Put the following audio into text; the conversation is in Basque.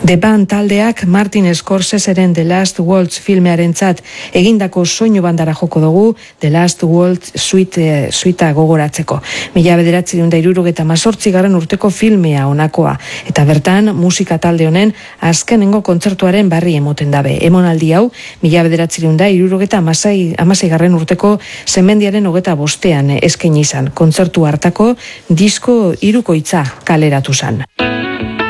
The Band taldeak Martin Scorseseren The Last Waltz filmearentzat egindako soinu bandara joko dugu The Last Waltz suita gogoratzeko. 1978 urteko filmea honakoa, eta bertan musika talde honen azkenengo kontzertuaren barri emoten dabe. Emonaldi hau 1976 urteko Semendiaren 25ean eskaini izan. Kontzertu hartako disko hirukoitza kaleratu zan.